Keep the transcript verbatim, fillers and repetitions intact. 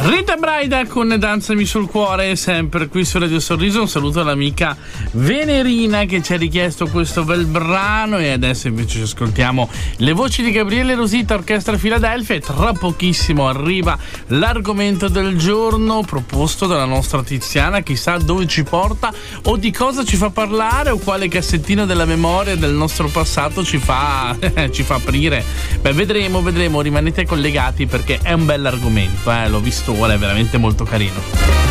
Rita Braida con Danzami sul cuore, sempre qui su Radio Sorriso. Un saluto all'amica Venerina che ci ha richiesto questo bel brano, e adesso invece ci ascoltiamo le voci di Gabriele Rosita, Orchestra Filadelfia, e tra pochissimo arriva l'argomento del giorno proposto dalla nostra Tiziana. Chissà dove ci porta o di cosa ci fa parlare, o quale cassettino della memoria del nostro passato ci fa ci fa aprire. Beh, vedremo, vedremo, rimanete collegati perché è un bell'argomento, eh, l'ho visto ora, è veramente molto carino.